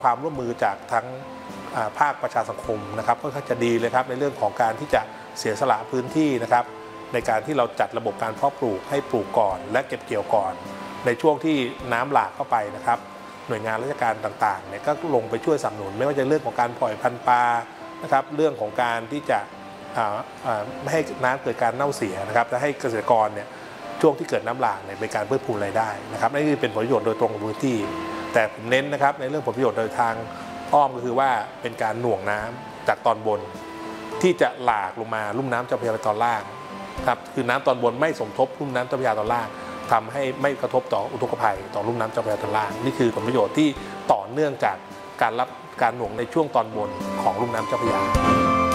ความร่วมมือจากทั้งภาคประชาสังคมนะครับก็จะดีเลยครับในเรื่องของการที่จะเสียสละพื้นที่นะครับในการที่เราจัดระบบการเพาะปลูกให้ปลูกก่อนและเก็บเกี่ยวก่อนในช่วงที่น้ำหลากเข้าไปนะครับหน่วยงานราชการต่างๆเนี่ยก็ลงไปช่วยสนับสนุนไม่ว่าจะเรื่องของการปล่อยพันธุ์ปลานะครับเรื่องของการที่จะไม่ให้น้ำเกิดการเน่าเสียนะครับและให้เกษตรกรเนี่ยช่วงที่เกิดน้ำหลากเนี่ยเป็นการเพิ่มพูนรายได้นะครับนี่คือเป็นผลประโยชน์โดยตรงกับพื้นที่แต่ผมเน้นนะครับในเรื่องผลประโยชน์โดยทางอ้อมก็คือว่าเป็นการหน่วงน้ำจากตอนบนที่จะหลากลงมาลุ่มน้ำเจ้าพระยาตอนล่างครับคือน้ำตอนบนไม่สมทบลุ่มน้ำเจ้าพระยาตอนล่างทำให้ไม่กระทบต่ออุทกภัยต่อลุ่มน้ำเจ้าพระยาตอนล่างนี่คือผลประโยชน์ที่ต่อเนื่องจากการหน่วงในช่วงตอนบนของลุ่มน้ำเจ้าพระยา